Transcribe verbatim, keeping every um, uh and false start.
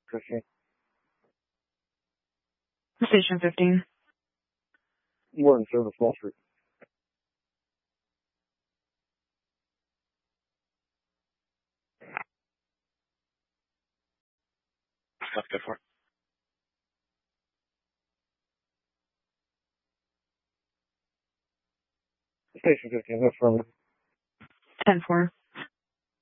fifteen. Station fifteen. We're in service, Wall Street. That's good for. Station fifteen, that's from ten four.